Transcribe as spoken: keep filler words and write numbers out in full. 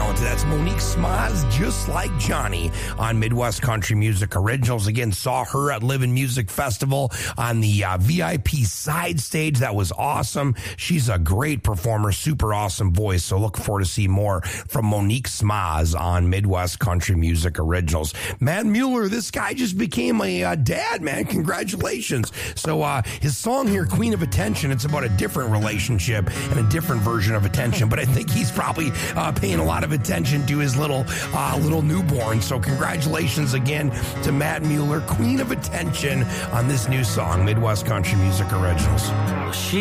talented. That's Monique Smaz, Just Like Johnny, on Midwest Country Music Originals. Again, saw her at Living Music Festival on the uh, V I P side stage. That was awesome. She's a great performer, super awesome voice. So look forward to see more from Monique Smaz on Midwest Country Music Originals. Matt Mueller, this guy just became a uh, dad, man. Congratulations. So uh, his song here, Queen of Attention, it's about a different relationship and a different version of attention, but I think he's probably uh, paying a lot of attention to his little uh, little newborn. So congratulations again to Matt Mueller, Queen of Attention, on this new song, Midwest Country Music Originals. She